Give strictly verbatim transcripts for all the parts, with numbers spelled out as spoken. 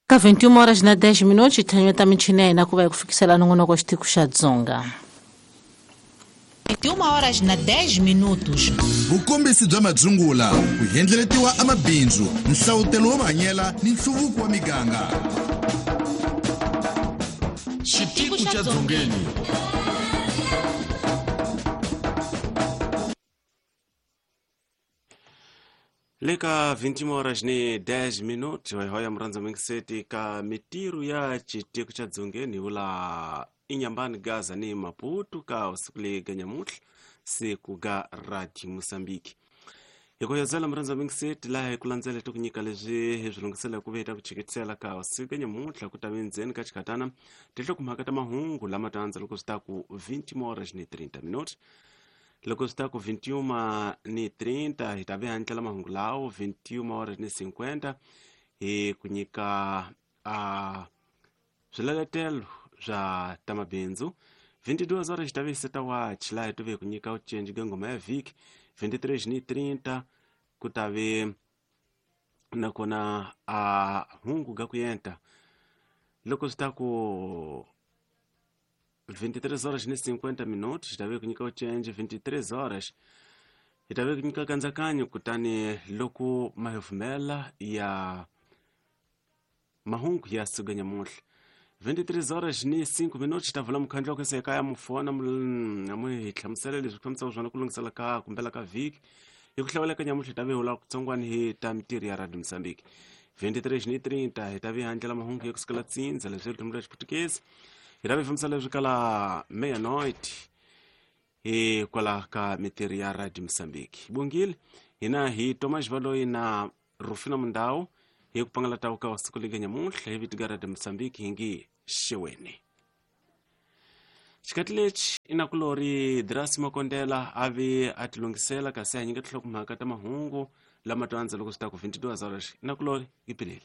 Ka vinte e uma horas na dez minutos ithanyiwa ta michini na kuva kufikisela nongonoko xitiku xa Dzonga. vinte e uma horas na dez minutos. Vukombisi bya madzungula ku hendleletiwa amabindzu, nhlawutelo wa mahanyela ni nhluvuko wa miganga. Xitiku xa Dzongeni. Leka vinte e uma horas ni dez minutos wa hoya mranza mengiseti ka mitiru ya Xitiku xa Dzongeni ula Inyambani Gaza ni Maputo ka usikule ganyamutle siku ga Radio Mosambiki. Yako yazala mranza mengiseti la kulanzela tukunyika leswi hezulungisela kuveta kuchikitsela ka usiku ganyamutle kutavenzeni ka chikatana titlo kumhakata mahungu lama tanza loko staku vinte e uma horas ni trinta minutos. Loko está com vinte e uma ni trinta e também antes lá mahungu lao vinte e uma horas ni cinquenta e kunyika a zvilaletelo za tamabinzu vinte e duas horas também seta watch lá tuve kunyika o change gangoma ya viki vinte e três ni trinta kutave nakona a hungu gakuyenta loko está com vinte e três horas e cinquenta minutos, estava com o change vinte e três horas. Estava com o kanzakanyo kutani loko mahufumela ya mahungu ya suganya mul. vinte e três horas e cinco minutos, estava lá mukhandlo ko se kaya mufona namu hitlamsela leswi kamtsa uzwana kulungisela ka kumbela ka viki. Yokuhlawela ka nyamuhle estava ula kutsongwani hi tamtiri ya Radio Mozambique. vinte e três ni trinta, estava handla mahungu ya kusikala tsinza leswi tumula Português. Irabe famsala leswi kala meia-noite e kwala ka mitiri ya Radio Mozambique. Bongile ina hi Thomas Valoi na Rufina Mundau hi kupangala tauka usiku liga nyamuhle hi vitiga Radio Mozambique hingi Xewene. Xikatilechi ina kulori Drasi Makondela ave atilungisela kasi hanyinga tihlo kumhaka ta mahungu lama twanza loko sita ku vinte e duas horas ina kulori ipileli.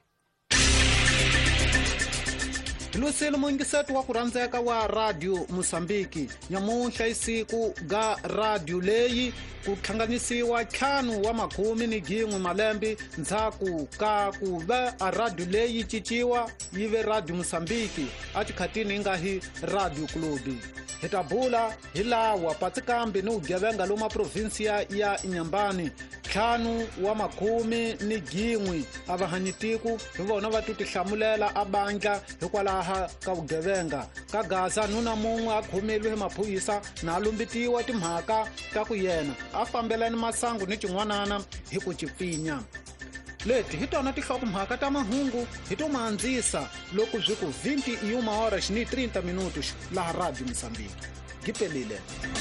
Lusilo mungisatu wa kuranzeka wa Radio Mosambiki nyamuhla isiku ga radio leyi kuthlanganisiwa ntlhanu wa makhumi ni gin'we malembe ndzhaku ka ku va a radio leyi ciciwa yive Radio Mosambiki a tikhatini nga hi Radio Club. Hi ta bula hi lawa patsikambe ni ugevenga loma provinsia ya Inyambani ntlhanu wa makhumi ni gin'we a vahanyitiku hi vona va tutihlamulela a bandla hikwalaha ka ugevenga ka Gaza nuna mun'we a khomelwe hi maphoyisa na lumbitiwa timhaka ta ku yena a fambelani masangu ni tin'wanana hi ku cipfinya. Leti hi tona tinhlokomhaka ta mahungu hi to mandzisa loko byi ku vinte e uma horas ni trinta minutos laha Radio Mozambique. Gipelile.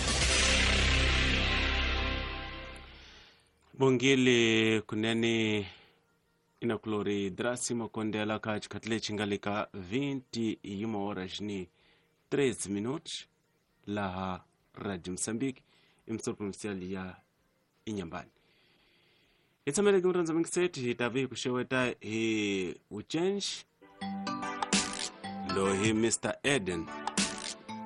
Bongile kunene ina kulori Drasi Makondela ka chikatle chingalika vinte e uma horas ni treze minutos laha Radio Mozambique imsor provincial ya Inyambani. Itsamele kumranza mengiseti hitavi kusheweta hi uchenji lo hi Mister Eden